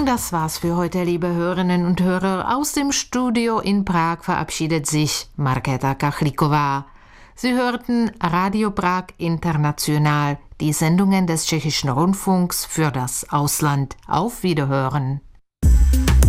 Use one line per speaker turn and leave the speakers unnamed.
Und das war's für heute, liebe Hörerinnen und Hörer. Aus dem Studio in Prag verabschiedet sich Markéta Kachlíková. Sie hörten Radio Prag International, die Sendungen des Tschechischen Rundfunks für das Ausland. Auf Wiederhören.